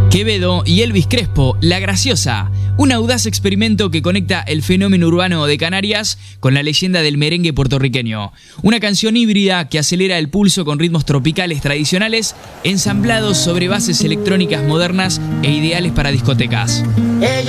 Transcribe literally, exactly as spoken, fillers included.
Quevedo y Elvis Crespo, La Graciosa, un audaz experimento que conecta el fenómeno urbano de Canarias con la leyenda del merengue puertorriqueño. Una canción híbrida que acelera el pulso con ritmos tropicales tradicionales ensamblados sobre bases electrónicas modernas e ideales para discotecas. Ella